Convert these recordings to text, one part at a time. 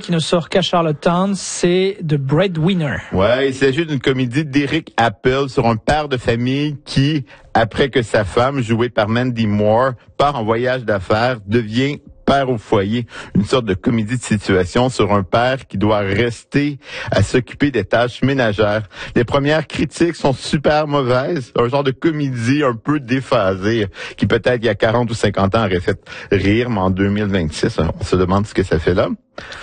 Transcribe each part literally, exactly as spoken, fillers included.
qui ne sort qu'à Charlottetown, c'est The Breadwinner. Ouais, il s'agit d'une comédie d'Eric Apple sur un père de famille qui, après que sa femme, jouée par Mandy Moore, part en voyage d'affaires, devient père au foyer, une sorte de comédie de situation sur un père qui doit rester à s'occuper des tâches ménagères. Les premières critiques sont super mauvaises, un genre de comédie un peu déphasée, qui peut-être il y a quarante ou cinquante ans aurait fait rire, mais en deux mille vingt-six, on se demande ce que ça fait là.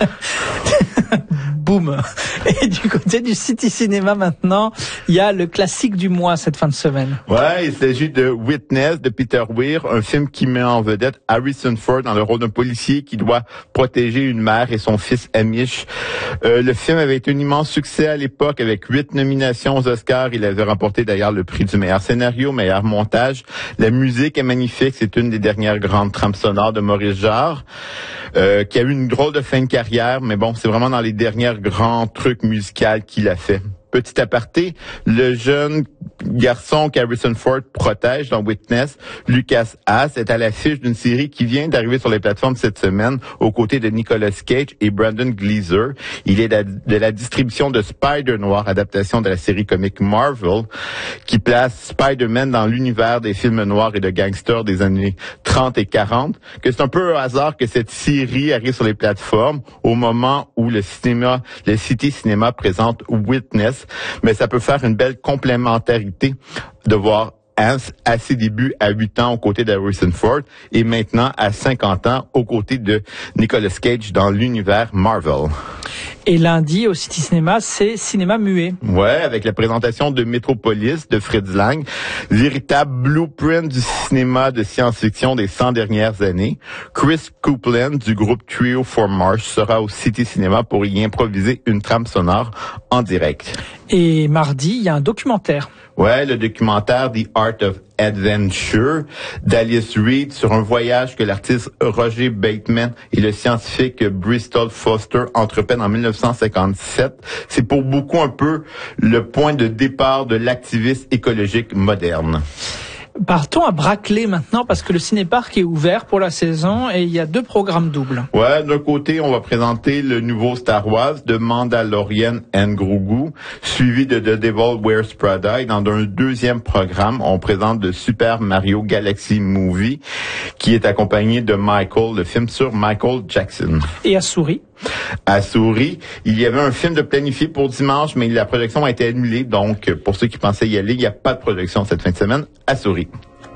Boum. Et du côté du City Cinéma maintenant, il y a le classique du mois cette fin de semaine. Ouais, il s'agit de Witness de Peter Weir, un film qui met en vedette Harrison Ford dans le rôle d'un policier qui doit protéger une mère et son fils Amish. Euh, le film avait été un immense succès à l'époque avec huit nominations aux Oscars. Il avait remporté d'ailleurs le prix du meilleur scénario, meilleur montage. La musique est magnifique. C'est une des dernières grandes trames sonores de Maurice Jarre, euh, qui a eu une drôle de fin de carrière, mais bon, c'est vraiment dans les derniers grands trucs musicaux qu'il a fait. Petit aparté, le jeune garçon qu'Harrison Ford protège dans Witness, Lucas Haas, est à l'affiche d'une série qui vient d'arriver sur les plateformes cette semaine aux côtés de Nicolas Cage et Brandon Gleeser. Il est de la distribution de Spider-Noir, adaptation de la série comique Marvel, qui place Spider-Man dans l'univers des films noirs et de gangsters des années trente et quarante, que c'est un peu un hasard que cette série arrive sur les plateformes au moment où le cinéma, le City Cinéma présente Witness, mais ça peut faire une belle complémentarité de voir Hans à ses débuts à huit ans aux côtés d'Harrison Ford et maintenant à cinquante ans aux côtés de Nicolas Cage dans l'univers Marvel. Et lundi, au City Cinéma, c'est cinéma muet. Ouais, avec la présentation de Metropolis de Fritz Lang, véritable blueprint du cinéma de science-fiction des cent dernières années. Chris Copeland du groupe Trio for Mars sera au City Cinéma pour y improviser une trame sonore en direct. Et mardi, il y a un documentaire. Ouais, le documentaire The Art of Adventure d'Alice Reed sur un voyage que l'artiste Roger Bateman et le scientifique Bristol Foster entreprennent en dix-neuf cent cinquante-sept. C'est pour beaucoup un peu le point de départ de l'activisme écologique moderne. Partons à Brackley maintenant parce que le cinéparc est ouvert pour la saison et il y a deux programmes doubles. Ouais, d'un côté, on va présenter le nouveau Star Wars de Mandalorian and Grogu, suivi de The Devil Wears Prada. Et dans un deuxième programme, on présente de Super Mario Galaxy Movie, qui est accompagné de Michael, le film sur Michael Jackson. Et à Souris? À Souris, il y avait un film de planifié pour dimanche, mais la projection a été annulée. Donc, pour ceux qui pensaient y aller, il n'y a pas de projection cette fin de semaine à Souris.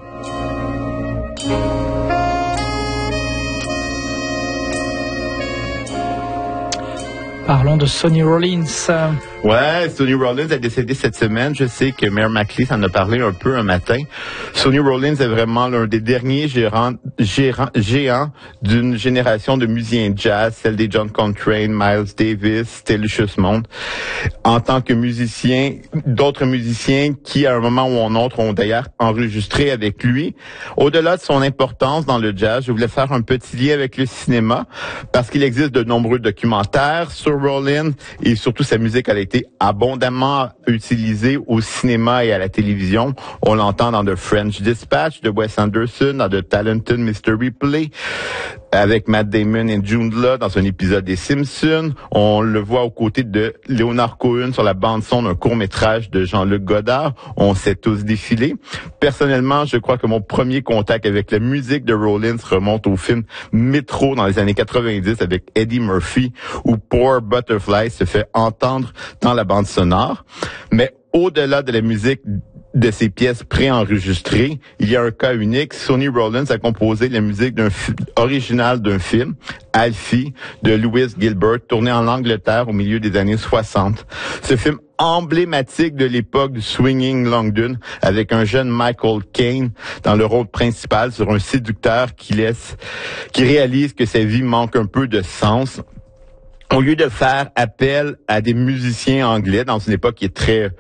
Parlons de Sonny Rollins. Ouais, Sonny Rollins a décédé cette semaine. Je sais que Mayor McLeese en a parlé un peu un matin. Sonny Rollins est vraiment l'un des derniers gérants, gérants, géants d'une génération de musiciens jazz, celle des John Coltrane, Miles Davis, Thelonious Monk. En tant que musicien, d'autres musiciens qui, à un moment ou un autre, ont d'ailleurs enregistré avec lui. Au-delà de son importance dans le jazz, je voulais faire un petit lien avec le cinéma parce qu'il existe de nombreux documentaires sur Rollins et surtout sa musique a été abondamment utilisée au cinéma et à la télévision. On l'entend dans The French Dispatch de Wes Anderson, dans The Talented mister Ripley, avec Matt Damon et Jude Law dans un épisode des Simpsons. On le voit aux côtés de Leonard Cohen sur la bande-son d'un court-métrage de Jean-Luc Godard. On s'est tous défilés. Personnellement, je crois que mon premier contact avec la musique de Rollins remonte au film Métro dans les années quatre-vingt-dix avec Eddie Murphy, où Poor Butterfly se fait entendre dans la bande sonore. Mais au-delà de la musique de ses pièces préenregistrées, il y a un cas unique. Sonny Rollins a composé la musique d'un fi- originale d'un film, Alfie, de Louis Gilbert, tourné en Angleterre au milieu des années soixante. Ce film emblématique de l'époque du swinging London, avec un jeune Michael Caine dans le rôle principal sur un séducteur qui laisse, qui réalise que sa vie manque un peu de sens. Au lieu de faire appel à des musiciens anglais dans une époque qui est très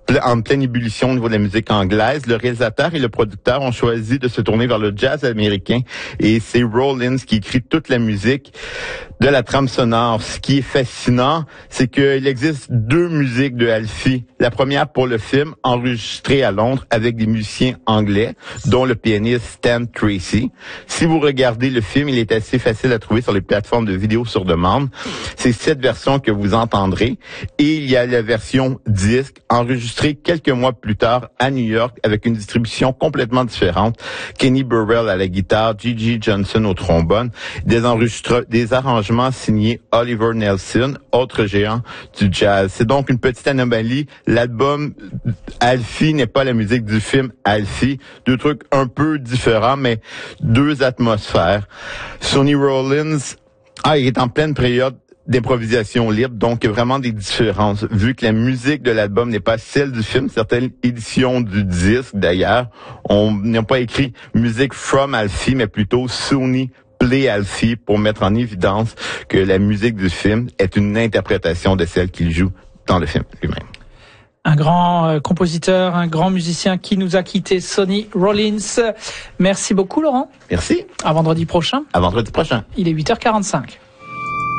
en pleine ébullition au niveau de la musique anglaise. Le réalisateur et le producteur ont choisi de se tourner vers le jazz américain et c'est Rollins qui écrit toute la musique de la trame sonore. Ce qui est fascinant, c'est qu'il existe deux musiques de Alfie. La première pour le film, enregistrée à Londres avec des musiciens anglais, dont le pianiste Stan Tracy. Si vous regardez le film, il est assez facile à trouver sur les plateformes de vidéo sur demande. C'est cette version que vous entendrez. Et il y a la version disque, enregistrée quelques mois plus tard à New York avec une distribution complètement différente. Kenny Burrell à la guitare, Gigi Johnson au trombone, des enregistre- des arrangements signés Oliver Nelson, autre géant du jazz. C'est donc une petite anomalie. L'album Alfie n'est pas la musique du film Alfie. Deux trucs un peu différents, mais deux atmosphères. Sonny Rollins, ah, il est en pleine période d'improvisation libre, donc vraiment des différences. Vu que la musique de l'album n'est pas celle du film, certaines éditions du disque, d'ailleurs, on n'a pas écrit musique from Alfie, mais plutôt Sonny Play Alfie pour mettre en évidence que la musique du film est une interprétation de celle qu'il joue dans le film lui-même. Un grand euh, compositeur, un grand musicien qui nous a quitté, Sonny Rollins. Merci beaucoup, Laurent. Merci. À vendredi prochain. À vendredi prochain. Il est huit heures quarante-cinq.